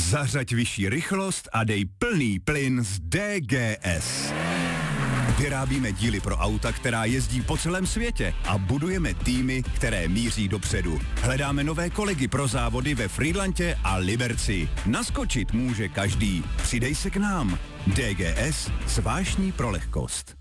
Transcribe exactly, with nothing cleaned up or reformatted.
Zařaď vyšší rychlost a dej plný plyn z D G S. Vyrábíme díly pro auta, která jezdí po celém světě a budujeme týmy, které míří dopředu. Hledáme nové kolegy pro závody ve Frýdlantě a Liberci. Naskočit může každý. Přidej se k nám. D G S, s vášní pro lehkost.